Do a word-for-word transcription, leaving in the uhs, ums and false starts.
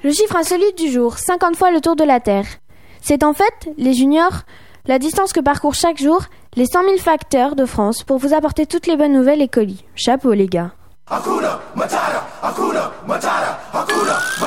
Le chiffre insolite du jour, cinquante fois le tour de la Terre. C'est en fait, les juniors, la distance que parcourent chaque jour les cent mille facteurs de France pour vous apporter toutes les bonnes nouvelles et colis. Chapeau les gars. Hakuna Matata, Hakuna Matata, Hakuna